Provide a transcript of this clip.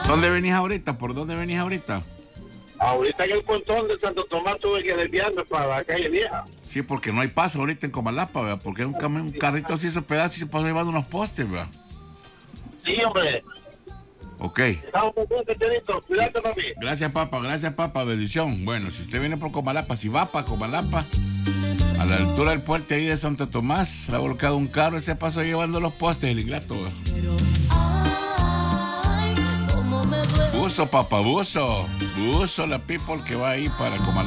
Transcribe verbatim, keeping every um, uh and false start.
¿Dónde venís ahorita? ¿Por dónde venís ahorita? Ahorita en el pontón de Santo Tomás tuve que desviarme para la calle vieja. Sí, porque no hay paso ahorita en Comalapa, ¿verdad? Porque un, cam- un carrito se hizo pedazo y se pasó llevando unos postes, ¿verdad? Sí, hombre. Ok. Estamos muy bien, Chenito. Cuídate, papi. Gracias, papá. Gracias, papá. Bendición. Bueno, si usted viene por Comalapa, si va para Comalapa, a la altura del puente ahí de Santo Tomás, ha volcado un carro y se pasó llevando los postes, el ingrato, ¿verdad? Buzo, papá, buzo. Buzo, la people que va ahí para Comalapa.